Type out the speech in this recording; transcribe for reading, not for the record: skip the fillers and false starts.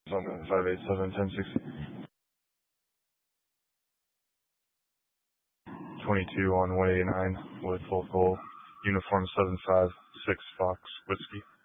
London 587-1060. 22 on 189 with full goal. Uniform 756 Fox Whiskey.